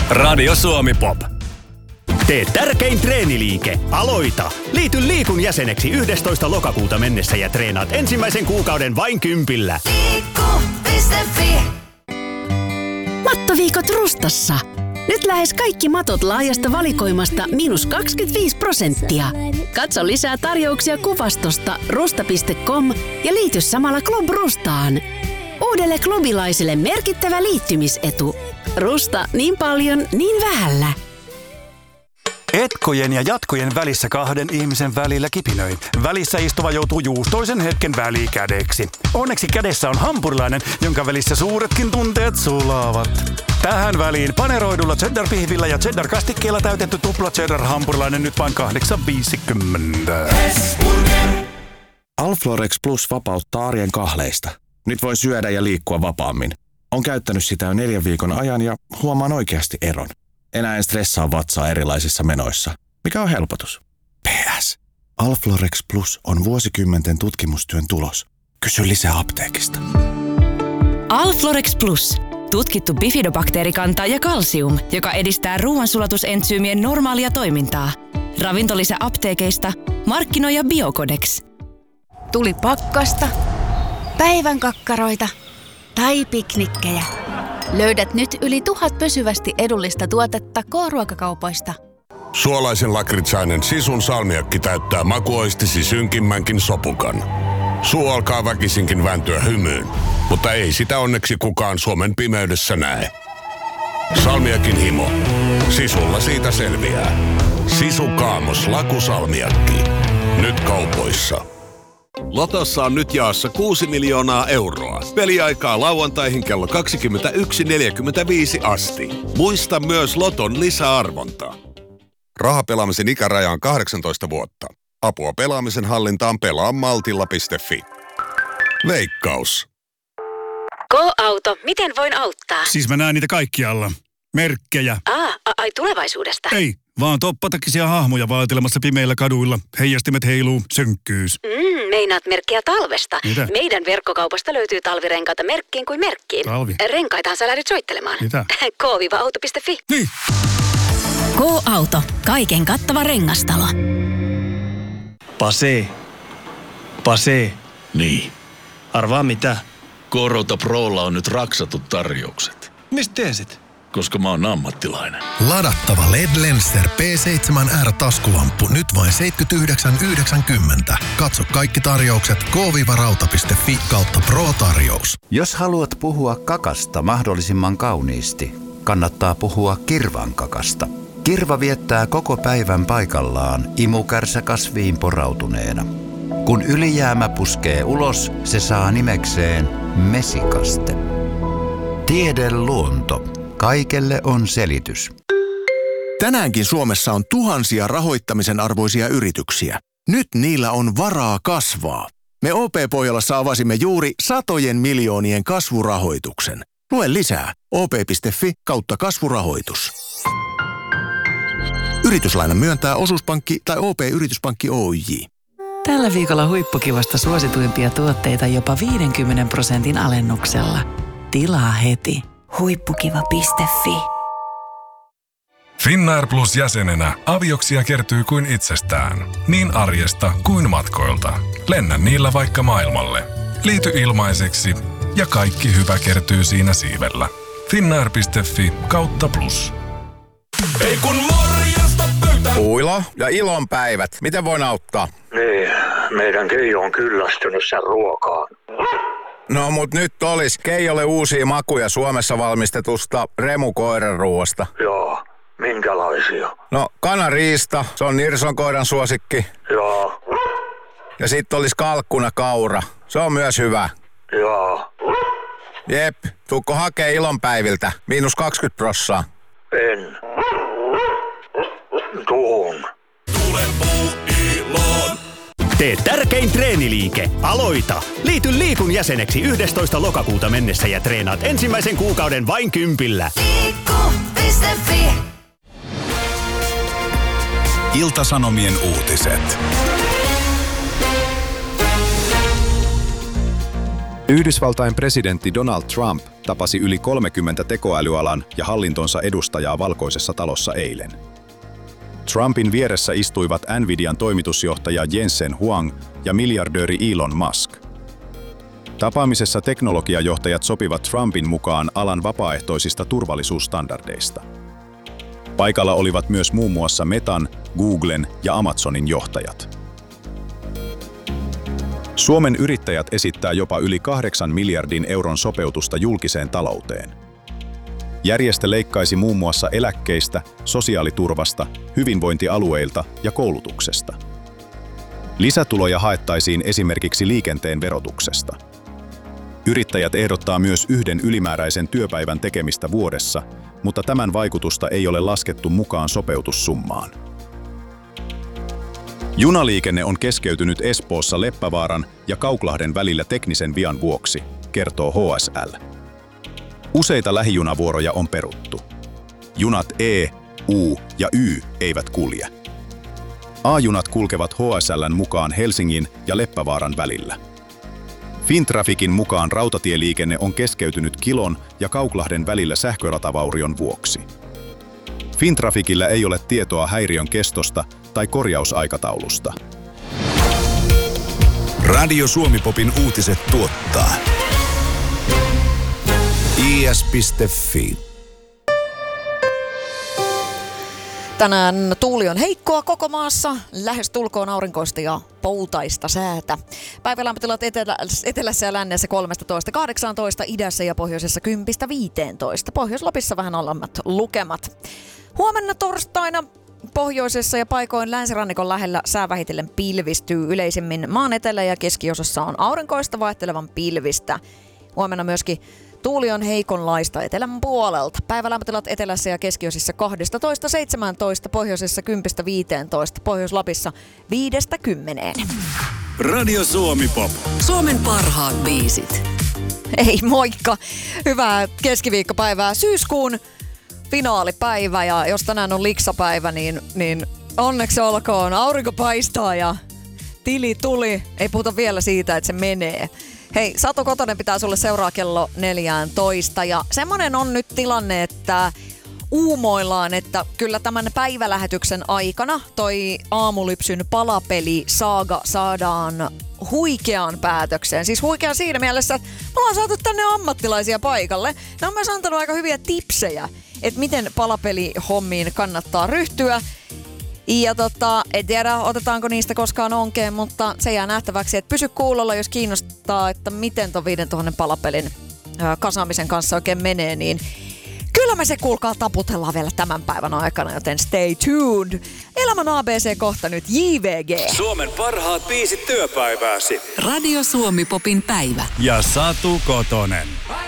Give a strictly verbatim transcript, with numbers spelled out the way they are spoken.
Radio Suomi Pop. Tee tärkein treeniliike. Aloita! Liity Liikun jäseneksi yhdestoista lokakuuta mennessä ja treenaat ensimmäisen kuukauden vain kympillä. Liikku piste fi Mattoviikot Rustassa. Nyt lähes kaikki matot laajasta valikoimasta miinus kaksikymmentäviisi prosenttia. Katso lisää tarjouksia kuvastosta rusta piste com ja liity samalla Club Rustaan. Uudelle klubilaiselle merkittävä liittymisetu. Rusta niin paljon, niin vähällä. Etkojen ja jatkojen välissä kahden ihmisen välillä kipinöi. Välissä istuva joutuu juustoisen hetken välikädeksi. Onneksi kädessä on hampurilainen, jonka välissä suuretkin tunteet sulaavat. Tähän väliin paneroidulla cheddar-pihvillä ja cheddar-kastikkeella täytetty tupla cheddar-hampurilainen nyt vain kahdeksan viisikymmentä. Alflorex Plus vapauttaa arjen kahleista. Nyt voi syödä ja liikkua vapaammin. On käyttänyt sitä jo neljän viikon ajan ja huomaan oikeasti eron. Enää en stressaa vatsaa erilaisissa menoissa, mikä on helpotus. P S. Alflorex Plus on vuosikymmenten tutkimustyön tulos. Kysy lisää apteekista. Alflorex Plus. Tutkittu bifidobakteerikanta ja kalsium, joka edistää ruoansulatusentsyymien normaalia toimintaa. Ravintolisä apteekeista. Markkinoija Biocodex. Tuli pakkasta, päivän kakkaroita tai piknikkejä. Löydät nyt yli tuhat pysyvästi edullista tuotetta K-ruokakaupoista. Suolaisen lakritsainen Sisun salmiakki täyttää makuoistisi synkimmänkin sopukan. Suu alkaa väkisinkin vääntyä hymyyn, mutta ei sitä onneksi kukaan Suomen pimeydessä näe. Salmiakin himo. Sisulla siitä selviää. Sisu Kaamos lakusalmiakki. Nyt kaupoissa. Lotossa on nyt jaossa kuusi miljoonaa euroa. Peliaikaa lauantaihin kello kaksikymmentäyksi neljäkymmentäviisi asti. Muista myös Loton lisäarvonta. Rahapelaamisen ikäraja on kahdeksantoista vuotta. Apua pelaamisen hallintaan pelaa maltilla piste fi. Veikkaus. K-auto, miten voin auttaa? Siis mä näen niitä kaikkialla. Merkkejä. Aa, ai tulevaisuudesta. Ei, vaan toppatakisia hahmoja vaeltelemassa pimeillä kaduilla. Heijastimet heiluu, sönkkyys. Mm, meinaat merkkiä talvesta. Mitä? Meidän verkkokaupasta löytyy talvirenkaita merkkiin kuin merkkiin. Talvi? Renkaitahan sä lähdet soittelemaan. Mitä? K auto piste fi. Niin. K-auto. Kaiken kattava rengastalo. Pase. Pase. Niin. Arvaa mitä? K-Rauta Prolla on nyt raksatut tarjoukset. Mistä tiesit? Koska mä oon ammattilainen. Ladattava L E D Lenster P seitsemän R -taskulamppu nyt vain seitsemänkymmentäyhdeksän yhdeksänkymmentä. Katso kaikki tarjoukset k rauta piste fi kautta pro-tarjous. Jos haluat puhua kakasta mahdollisimman kauniisti, kannattaa puhua kirvan kakasta. Kirva viettää koko päivän paikallaan imukärsä kasviin porautuneena. Kun ylijäämä puskee ulos, se saa nimekseen mesikaste. Tiede luonto. Kaikelle on selitys. Tänäänkin Suomessa on tuhansia rahoittamisen arvoisia yrityksiä. Nyt niillä on varaa kasvaa. Me O P-Pohjolassa avasimme juuri satojen miljoonien kasvurahoituksen. Lue lisää o p piste fi kautta kasvurahoitus. Yrityslainan myöntää osuuspankki tai O P-yrityspankki Oyj. Tällä viikolla huippukivasta suosituimpia tuotteita jopa viidenkymmenen prosentin alennuksella. Tilaa heti. huippukiva piste fi Finnair Plus jäsenenä avioksia kertyy kuin itsestään. Niin arjesta kuin matkoilta. Lennä niillä vaikka maailmalle. Liity ilmaiseksi ja kaikki hyvä kertyy siinä siivellä. Finnair piste fi kautta plus. Ei kun morjesta pöytään. Uilo ja ilonpäivät. Miten voin auttaa? Niin, meidän Keijo on kyllästynyt sen ruokaan. No mut nyt olis Keijolle uusia makuja Suomessa valmistetusta Remu koiranruoasta. Joo, minkälaisia? No kanariista, se on Nirson koiran suosikki. Joo. Ja sit olis kalkkuna kaura, se on myös hyvä. Joo. Jep, tuukko hakee ilonpäiviltä, miinus kaksikymmentä prossaa? En. Tuun. Tule puu iloon. Tee tärkein treeniliike. Aloita! Liity Liikun jäseneksi yhdestoista lokakuuta mennessä ja treenaat ensimmäisen kuukauden vain kympillä. Liikku piste fi Ilta-Sanomien uutiset. Yhdysvaltain presidentti Donald Trump tapasi yli kolmekymmentä tekoälyalan ja hallintonsa edustajaa Valkoisessa talossa eilen. Trumpin vieressä istuivat Nvidian toimitusjohtaja Jensen Huang ja miljardööri Elon Musk. Tapaamisessa teknologiajohtajat sopivat Trumpin mukaan alan vapaaehtoisista turvallisuusstandardeista. Paikalla olivat myös muun muassa Metan, Googlen ja Amazonin johtajat. Suomen yrittäjät esittää jopa yli kahdeksan miljardin euron sopeutusta julkiseen talouteen. Järjestö leikkaisi muun muassa eläkkeistä, sosiaaliturvasta, hyvinvointialueilta ja koulutuksesta. Lisätuloja haettaisiin esimerkiksi liikenteen verotuksesta. Yrittäjät ehdottaa myös yhden ylimääräisen työpäivän tekemistä vuodessa, mutta tämän vaikutusta ei ole laskettu mukaan sopeutussummaan. Junaliikenne on keskeytynyt Espoossa Leppävaaran ja Kauklahden välillä teknisen vian vuoksi, kertoo H S L. Useita lähijunavuoroja on peruttu. Junat E, U ja Y eivät kulje. A-junat kulkevat H S L:n mukaan Helsingin ja Leppävaaran välillä. Fintraficin mukaan rautatieliikenne on keskeytynyt Kilon ja Kauklahden välillä sähköratavaurion vuoksi. Fintraficillä ei ole tietoa häiriön kestosta tai korjausaikataulusta. Radio Suomi-popin uutiset tuottaa i s piste f i. Tänään tuuli on heikkoa koko maassa, lähes tulkoon aurinkoista ja poutaista säätä. Päivälämpötilat etelä, etelässä ja lännessä kolmetoista kahdeksantoista, idässä ja pohjoisessa kymmenen viisitoista. Pohjois-Lapissa vähän alemmat lukemat. Huomenna torstaina pohjoisessa ja paikoin länsirannikon lähellä sää vähitellen pilvistyy. Yleisemmin maan etelä- ja keskiosassa on aurinkoista vaihtelevan pilvistä. Huomenna myöskin tuuli on heikonlaista etelän puolelta. Päivälämpötilat etelässä ja keskiosissa kaksitoista seitsemäntoista, pohjoisessa kymmenen viisitoista, Pohjois-Lapissa viidestä kymmeneen. Radio Suomi Pop. Suomen parhaat biisit. Ei moikka! Hyvää keskiviikkopäivää, syyskuun finaalipäivä, ja jos tänään on liksapäivä, niin, niin onneksi olkoon. Aurinko paistaa ja tili tuli. Ei puhuta vielä siitä, että se menee. Hei, Satu Kotonen pitää sulle seuraa kello neljätoista, ja semmonen on nyt tilanne, että uumoillaan, että kyllä tämän päivälähetyksen aikana toi Aamulypsyn palapeli saaga saadaan huikeaan päätökseen. Siis huikean siinä mielessä, että me ollaan saatu tänne ammattilaisia paikalle. Ne on myös antanut aika hyviä tipsejä, että miten palapelihommiin kannattaa ryhtyä. Ja tota, en tiedä, otetaanko niistä koskaan onkeen, mutta se jää nähtäväksi, että pysy kuulolla, jos kiinnostaa, että miten ton viisituhatta palapelin ää, kasaamisen kanssa oikein menee, niin kyllä me se kuulkaa taputellaan vielä tämän päivän aikana, joten stay tuned. Elämän A B C kohta nyt J V G. Suomen parhaat biisit työpäivääsi. Radio Suomi Popin päivä. Ja Satu Kotonen.